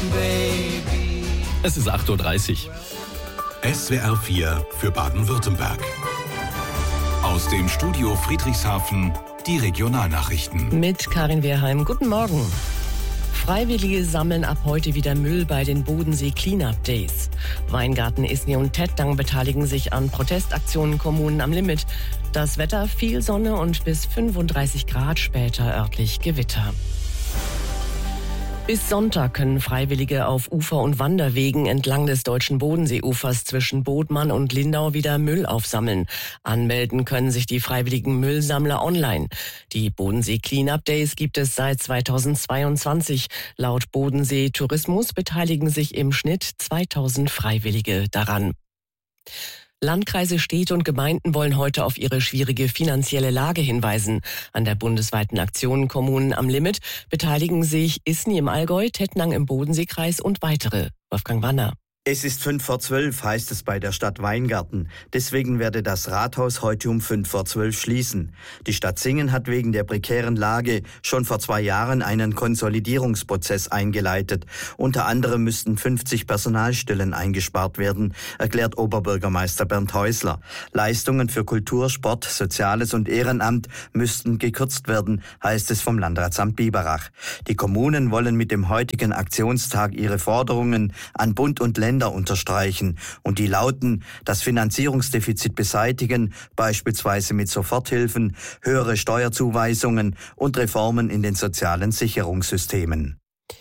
Baby. Es ist 8:30 Uhr. SWR 4 für Baden-Württemberg. Aus dem Studio Friedrichshafen die Regionalnachrichten. Mit Karin Wehrheim. Guten Morgen. Freiwillige sammeln ab heute wieder Müll bei den Bodensee Cleanup Days. Weingarten, Isny und Tettnang beteiligen sich an Protestaktionen Kommunen am Limit. Das Wetter, viel Sonne und bis 35 Grad, später örtlich Gewitter. Bis Sonntag können Freiwillige auf Ufer- und Wanderwegen entlang des deutschen Bodenseeufers zwischen Bodmann und Lindau wieder Müll aufsammeln. Anmelden können sich die freiwilligen Müllsammler online. Die Bodensee Cleanup Days gibt es seit 2022. Laut Bodensee Tourismus beteiligen sich im Schnitt 2000 Freiwillige daran. Landkreise, Städte und Gemeinden wollen heute auf ihre schwierige finanzielle Lage hinweisen. An der bundesweiten Aktion Kommunen am Limit beteiligen sich Isny im Allgäu, Tettnang im Bodenseekreis und weitere. Wolfgang Wanner. Es ist 11:55, heißt es bei der Stadt Weingarten. Deswegen werde das Rathaus heute um 11:55 schließen. Die Stadt Singen hat wegen der prekären Lage schon vor 2 Jahren einen Konsolidierungsprozess eingeleitet. Unter anderem müssten 50 Personalstellen eingespart werden, erklärt Oberbürgermeister Bernd Häusler. Leistungen für Kultur, Sport, Soziales und Ehrenamt müssten gekürzt werden, heißt es vom Landratsamt Biberach. Die Kommunen wollen mit dem heutigen Aktionstag ihre Forderungen an Bund und Länder unterstreichen. Und die lauten: das Finanzierungsdefizit beseitigen, beispielsweise mit Soforthilfen, höhere Steuerzuweisungen und Reformen in den sozialen Sicherungssystemen.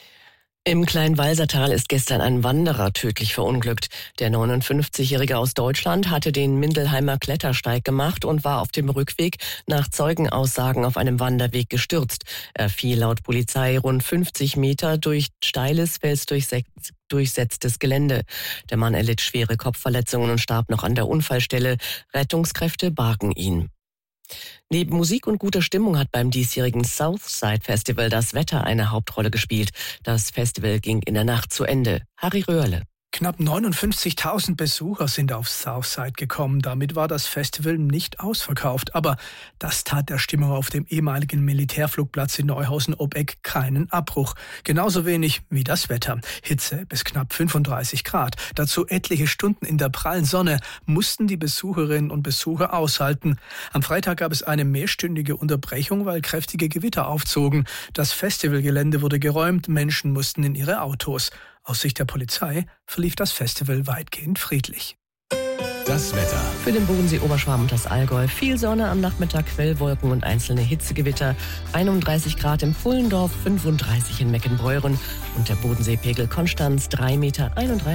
Im Kleinwalsertal ist gestern ein Wanderer tödlich verunglückt. Der 59-Jährige aus Deutschland hatte den Mindelheimer Klettersteig gemacht und war auf dem Rückweg nach Zeugenaussagen auf einem Wanderweg gestürzt. Er fiel laut Polizei rund 50 Meter durch steiles, felsdurchsetztes Gelände. Der Mann erlitt schwere Kopfverletzungen und starb noch an der Unfallstelle. Rettungskräfte bargen ihn. Neben Musik und guter Stimmung hat beim diesjährigen Southside Festival das Wetter eine Hauptrolle gespielt. Das Festival ging in der Nacht zu Ende. Harry Röhrle. Knapp 59.000 Besucher sind auf Southside gekommen. Damit war das Festival nicht ausverkauft. Aber das tat der Stimmung auf dem ehemaligen Militärflugplatz in Neuhausen-ob-Eck keinen Abbruch. Genauso wenig wie das Wetter. Hitze bis knapp 35 Grad. Dazu etliche Stunden in der prallen Sonne mussten die Besucherinnen und Besucher aushalten. Am Freitag gab es eine mehrstündige Unterbrechung, weil kräftige Gewitter aufzogen. Das Festivalgelände wurde geräumt, Menschen mussten in ihre Autos. Aus Sicht der Polizei verlief das Festival weitgehend friedlich. Das Wetter. Für den Bodensee, Oberschwaben und das Allgäu viel Sonne, am Nachmittag Quellwolken und einzelne Hitzegewitter. 31 Grad im Pfullendorf, 35 in Meckenbeuren und der Bodenseepegel Konstanz 3,31 Meter.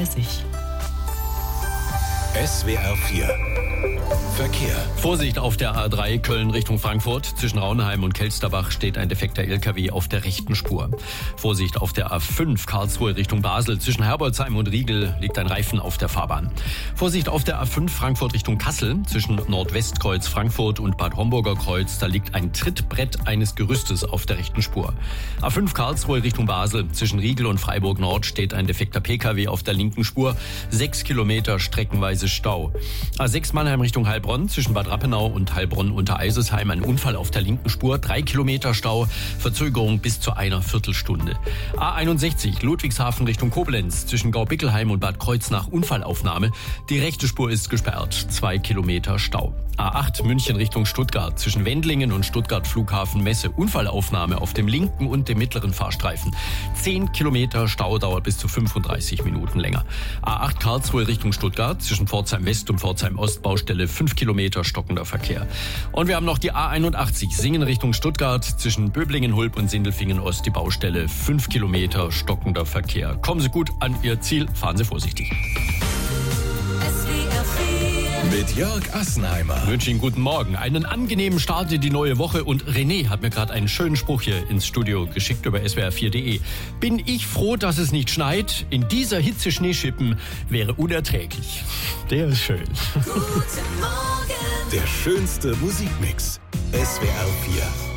SWR 4 Verkehr. Vorsicht auf der A3 Köln Richtung Frankfurt. Zwischen Raunheim und Kelsterbach steht ein defekter LKW auf der rechten Spur. Vorsicht auf der A5 Karlsruhe Richtung Basel. Zwischen Herbolzheim und Riegel liegt ein Reifen auf der Fahrbahn. Vorsicht auf der A5 Frankfurt Richtung Kassel. Zwischen Nordwestkreuz Frankfurt und Bad Homburger Kreuz. Da liegt ein Trittbrett eines Gerüstes auf der rechten Spur. A5 Karlsruhe Richtung Basel. Zwischen Riegel und Freiburg Nord steht ein defekter PKW auf der linken Spur. 6 Kilometer streckenweise Stau. A6 Mannheim Richtung Heilbronn, zwischen Bad Rappenau und Heilbronn unter Eisesheim ein Unfall auf der linken Spur, 3 Kilometer Stau, Verzögerung bis zu einer Viertelstunde. A61 Ludwigshafen Richtung Koblenz, zwischen Gaubickelheim und Bad Kreuznach Unfallaufnahme, die rechte Spur ist gesperrt, 2 Kilometer Stau. A8 München Richtung Stuttgart, zwischen Wendlingen und Stuttgart Flughafen Messe Unfallaufnahme auf dem linken und dem mittleren Fahrstreifen. 10 Kilometer Stau, dauert bis zu 35 Minuten länger. A8 Karlsruhe Richtung Stuttgart, zwischen Pforzheim West und Pforzheim Ost Baustelle 5 Kilometer stockender Verkehr. Und wir haben noch die A81 Singen Richtung Stuttgart, zwischen Böblingen, Hulb und Sindelfingen Ost die Baustelle 5 Kilometer stockender Verkehr. Kommen Sie gut an Ihr Ziel, fahren Sie vorsichtig. Mit Jörg Assenheimer. Ich wünsche Ihnen guten Morgen, einen angenehmen Start in die neue Woche und René hat mir gerade einen schönen Spruch hier ins Studio geschickt über swr4.de. Bin ich froh, dass es nicht schneit? In dieser Hitze Schneeschippen wäre unerträglich. Der ist schön. Guten Morgen. Der schönste Musikmix. SWR 4.